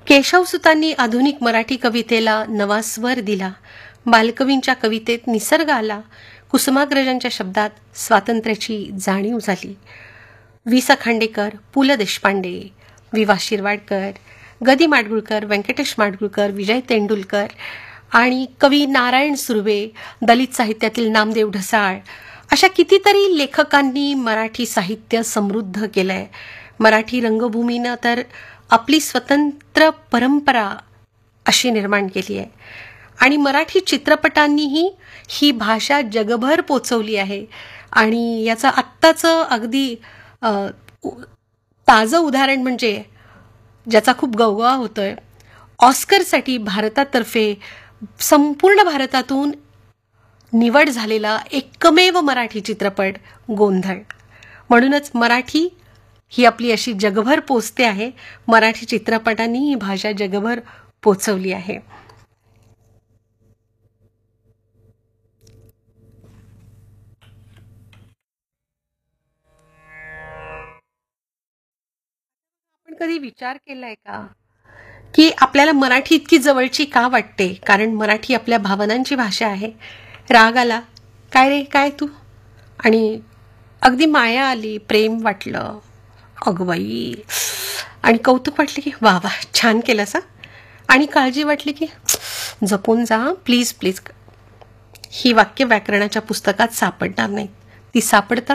केशवसुतांनी आधुनिक मराठी कवितेला नवा स्वर दिला. बालकवींच्या कवितेत निसर्ग आला. कुसुमाग्रजांच्या शब्दात स्वातंत्र्याची जाणीव झाली. वि स खांडेकर, पु ल देशपांडे, वि वा शिरवाडकर, ग दी माडगुळकर, व्यंकटेश माडगुळकर, विजय तेंडुलकर आणि कवी नारायण सुर्वे, दलित साहित्यातील नामदेव ढसाळ अशा कितीतरी लेखकांनी मराठी साहित्य समृद्ध केलंय. मराठी रंगभूमीनं तर आपली स्वतंत्र परंपरा अशी निर्माण केली आहे आणि मराठी चित्रपटांनीही ही भाषा जगभर पोचवली आहे. आणि याचं आत्ताचं अगदी ताजं उदाहरण म्हणजे ज्याचा खूप गवगवा होतोय, ऑस्करसाठी भारतातर्फे संपूर्ण भारतातून निवड झालेला एकमेव मराठी चित्रपट गोंधळ. म्हणूनच मराठी ही आपली अशी जगभर पोचते आहे. मराठी चित्रपटांनी ही भाषा जगभर पोचवली आहे. आपण कधी विचार केलाय का की आपल्याला मराठी इतकी जवळची का वाटते? कारण मराठी आपल्या भावनांची भाषा आहे. राग आला, काय रे काय तू, आणि अगदी माया आली, प्रेम वाटलं, अगं बाई, आणि कौतुक वाटले की वा वा छान केलंस हा, आणि काळजी वाटली की जपून जा प्लीज प्लीज. ही वाक्य व्याकरणाच्या पुस्तकात सापडणार नाहीत. ती सापडतात